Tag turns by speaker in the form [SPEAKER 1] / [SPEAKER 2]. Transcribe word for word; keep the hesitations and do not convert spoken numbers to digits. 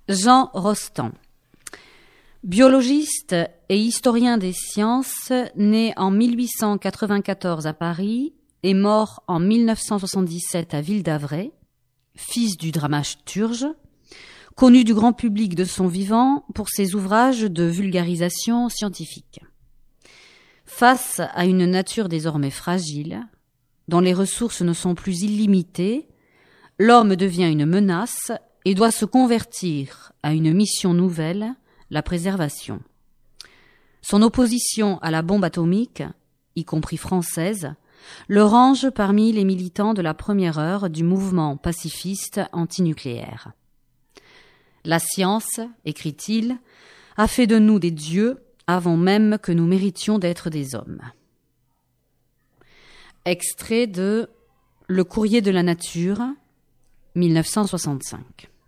[SPEAKER 1] Jean Rostand. Biologiste et historien des sciences, né en mille huit cent quatre-vingt-quatorze à Paris et mort en mille neuf cent soixante-dix-sept à Ville-d'Avray, fils du dramaturge, connu du grand public de son vivant pour ses ouvrages de vulgarisation scientifique. Face à une nature désormais fragile, dont les ressources ne sont plus illimitées, l'homme devient une menace et doit se convertir à une mission nouvelle, la préservation. Son opposition à la bombe atomique, y compris française, le range parmi les militants de la première heure du mouvement pacifiste antinucléaire. La science, écrit-il, a fait de nous des dieux avant même que nous méritions d'être des hommes. Extrait de Le Courrier de la Nature, mille neuf cent soixante-cinq.